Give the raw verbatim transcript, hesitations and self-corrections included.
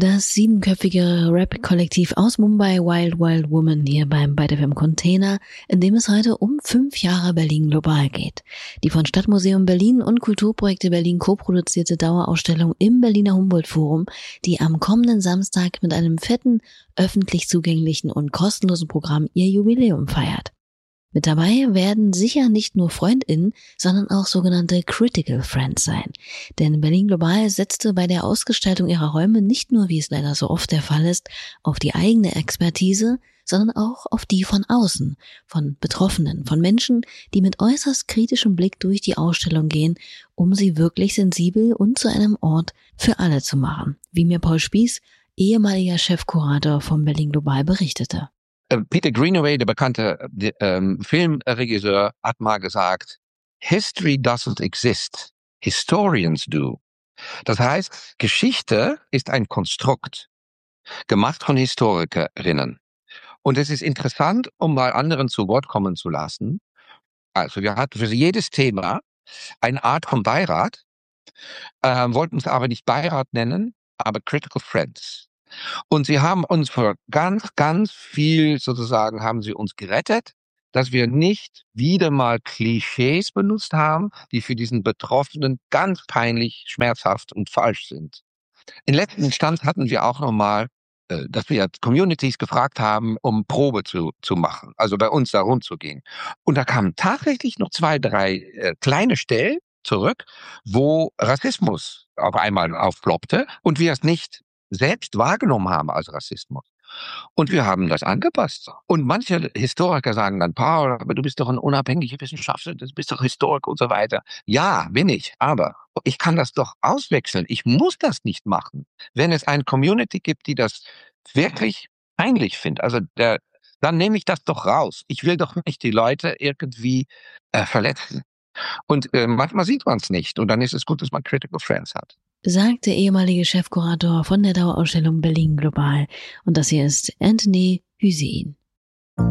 Das siebenköpfige Rap-Kollektiv aus Mumbai Wild Wild Woman hier beim Byte F M Container, in dem es heute um fünf Jahre Berlin global geht. Die von Stadtmuseum Berlin und Kulturprojekte Berlin co-produzierte Dauerausstellung im Berliner Humboldt-Forum, die am kommenden Samstag mit einem fetten, öffentlich zugänglichen und kostenlosen Programm ihr Jubiläum feiert. Mit dabei werden sicher nicht nur FreundInnen, sondern auch sogenannte Critical Friends sein. Denn Berlin Global setzte bei der Ausgestaltung ihrer Räume nicht nur, wie es leider so oft der Fall ist, auf die eigene Expertise, sondern auch auf die von außen, von Betroffenen, von Menschen, die mit äußerst kritischem Blick durch die Ausstellung gehen, um sie wirklich sensibel und zu einem Ort für alle zu machen, wie mir Paul Spieß, ehemaliger Chefkurator von Berlin Global, berichtete. Peter Greenaway, der bekannte ähm, Filmregisseur, hat mal gesagt, History doesn't exist, historians do. Das heißt, Geschichte ist ein Konstrukt, gemacht von Historikerinnen. Und es ist interessant, um mal anderen zu Wort kommen zu lassen. Also wir hatten für jedes Thema eine Art von Beirat, äh, wollten es aber nicht Beirat nennen, aber Critical Friends. Und sie haben uns für ganz, ganz viel sozusagen, haben sie uns gerettet, dass wir nicht wieder mal Klischees benutzt haben, die für diesen Betroffenen ganz peinlich, schmerzhaft und falsch sind. In letzter Instanz hatten wir auch nochmal, äh, dass wir Communities gefragt haben, um Probe zu, zu machen, also bei uns da rumzugehen. Und da kamen tatsächlich noch zwei, drei äh, kleine Stellen zurück, wo Rassismus auf einmal aufploppte und wir es nicht selbst wahrgenommen haben als Rassismus. Und wir haben das angepasst. Und manche Historiker sagen dann, Paul, aber du bist doch ein unabhängiger Wissenschaftler, du bist doch Historiker und so weiter. Ja, bin ich, aber ich kann das doch auswechseln. Ich muss das nicht machen. Wenn es eine Community gibt, die das wirklich peinlich findet, also der, dann nehme ich das doch raus. Ich will doch nicht die Leute irgendwie äh, verletzen. Und äh, manchmal sieht man es nicht. Und dann ist es gut, dass man Critical Friends hat. Sagt der ehemalige Chefkurator von der Dauerausstellung Berlin Global. Und das hier ist Anthony Hüseyin.